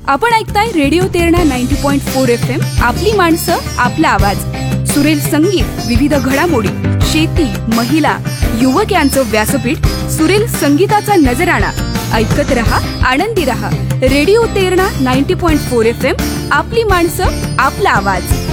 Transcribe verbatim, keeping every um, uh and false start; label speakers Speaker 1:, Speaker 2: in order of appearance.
Speaker 1: आपण ऐकताय radio Terna ninety point four F M. आपली माणसं, आपला आवाज. सुरेल संगीत, विविध घडामोडी, शेती, महिला, युवक यांचं व्यासपीठ. सुरेल संगीताचा नजराणा. ऐकत रहा, आनंदी रहा. Radio Terna ninety point four F M. आपली माणसं, आपला आवाज.